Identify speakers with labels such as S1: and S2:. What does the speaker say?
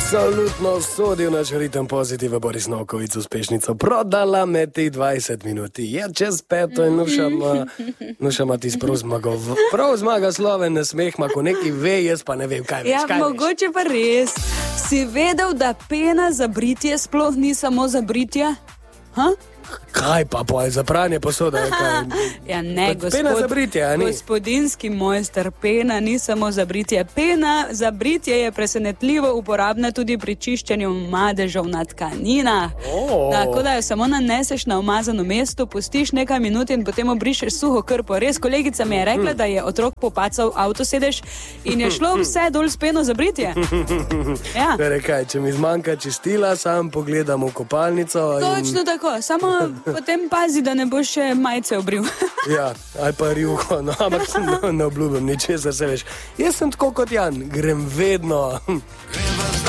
S1: Absolutno sodil naš ritem pozitiva Boris Novkovic, uspešnico prodala med 20 minuti. Je čez 5 in nušama ti prav zmaga sloven nasmeh, ko neki ve, jaz pa ne vem, kaj veš.
S2: Ja, mogoče pa res. Si vedel, da pena za britje sploh ni samo za britje?
S1: Kaj pa je za pranje posode?
S2: Ja ne,
S1: pena za britje, a ni?
S2: Gospodinski mojster, pena ni samo za britje. Pena za britje je presenetljivo uporabna tudi pri čiščenju madežev na tkaninah. Tako da jo samo naneseš na umazano mesto, pustiš nekaj minut in potem obrišeš suho krpo. Res, kolegica mi je rekla, da je otrok popacal avtosedež in je šlo vse dol s peno za britje. Ja.
S1: Torej kaj, če mi zmanjka čistila, sam pogledam v kopalnico.
S2: Točno tako, samo potem pazi, da ne boš še majice obril.
S1: Ja, ali pa rjuho, ampak ne obljubim ničesar, se veš. Jaz sem tako kot Jan, grem vedno.